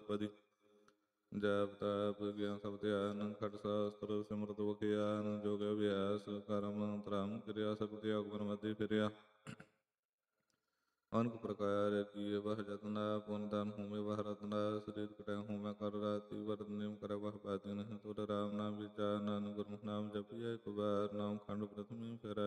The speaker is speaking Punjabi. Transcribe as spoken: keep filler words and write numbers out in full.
ਪਦੀ। ਜਪ ਤਪ ਗਿਆਨ ਸਭ ਧਿਆਨ ਖਟ ਸ਼ਾਸਤਰ ਸਿਮਰਤ ਬਖਿਆਨ। ਜੋਗ ਅਭਿਆਸ ਕਰਮ ਧਰਮ ਕਿਰਿਆ ਸਭ ਤਿਆਗ ਪਰਮਤਿ ਫਿਰਿਆ। ਅਨਕ ਪ੍ਰਕਾਰ ਕੀ ਵਹ ਜਤਨਾ ਪੁਨ ਦਾਨ ਹੋਮੇ ਵਹ ਰਤਨਾ। ਸਰੀਰ ਕਟੈ ਹੋਮੈ ਕਰ ਰਾਤੀ ਵਰਤ ਨਿਯਮ ਕਰੈ ਵਹ ਬਾਤੀ ਨਹੀਂ। ਤੁਰ ਰਾਮ ਨਾਮ ਵਿਚਾਰ ਨਾਨਕ ਗੁਰਮੁਖ ਨਾਮ ਜਪੀਐ। ਇੱਕ ਵਾਰ ਨਾਮ ਖੰਡ ਪ੍ਰਥਮੀ ਫਿਰੈ